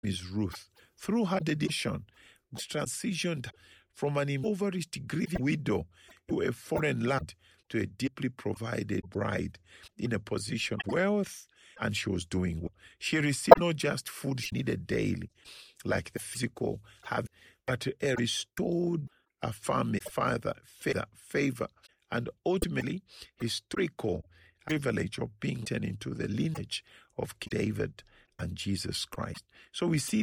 is Ruth. Through her dedication, was transitioned from an impoverished, greedy widow to a foreign land to a deeply provided bride in a position of wealth, and she was doing well. She received not just food she needed daily, like the physical, but a restored family, favor, and ultimately historical privilege of being turned into the lineage of King David and Jesus Christ. So we see